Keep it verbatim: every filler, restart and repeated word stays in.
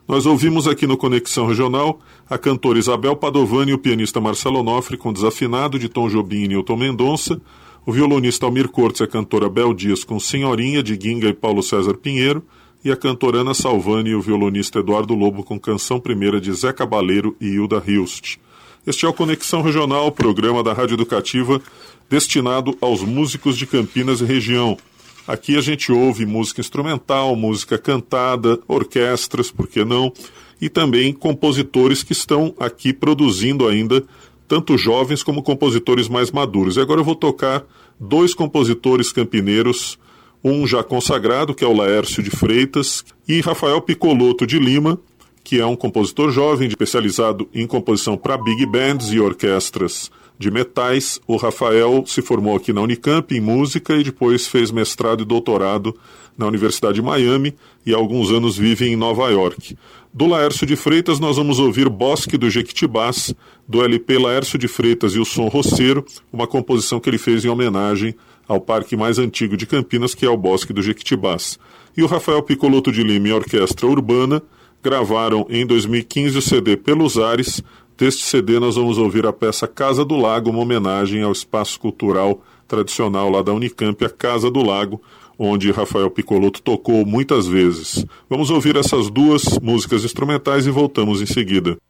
Nós ouvimos aqui no Conexão Regional a cantora Isabel Padovani e o pianista Marcelo Onofre com Desafinado, de Tom Jobim e Nilton Mendonça, o violonista Almir Cortes e a cantora Bel Dias com Senhorinha, de Guinga e Paulo César Pinheiro, e a cantora Ana Salvani e o violonista Eduardo Lobo com Canção Primeira de Zé Cabaleiro e Hilda Hilst. Este é o Conexão Regional, programa da Rádio Educativa destinado aos músicos de Campinas e região. Aqui a gente ouve música instrumental, música cantada, orquestras, por que não? E também compositores que estão aqui produzindo ainda, tanto jovens como compositores mais maduros. E agora eu vou tocar dois compositores campineiros, um já consagrado, que é o Laércio de Freitas, e Rafael Piccolotto de Lima, que é um compositor jovem especializado em composição para big bands e orquestras de metais. O Rafael se formou aqui na Unicamp em música e depois fez mestrado e doutorado na Universidade de Miami e há alguns anos vive em Nova York. Do Laércio de Freitas nós vamos ouvir Bosque do Jequitibás, do L P Laércio de Freitas e o Som Roceiro, uma composição que ele fez em homenagem ao parque mais antigo de Campinas, que é o Bosque do Jequitibás. E o Rafael Piccolotto de Lima e a Orquestra Urbana gravaram em dois mil e quinze o C D Pelos Ares. Deste C D nós vamos ouvir a peça Casa do Lago, uma homenagem ao espaço cultural tradicional lá da Unicamp, a Casa do Lago, onde Rafael Piccolotto tocou muitas vezes. Vamos ouvir essas duas músicas instrumentais e voltamos em seguida.